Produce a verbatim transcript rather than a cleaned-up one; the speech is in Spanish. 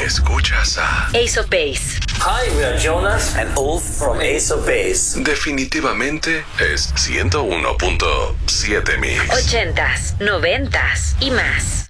Escuchas a Ace of Base. Hi, we are Jonas and Ulf from Ace of Base. Definitivamente es ciento uno punto siete Mix. Ochentas, noventas y más.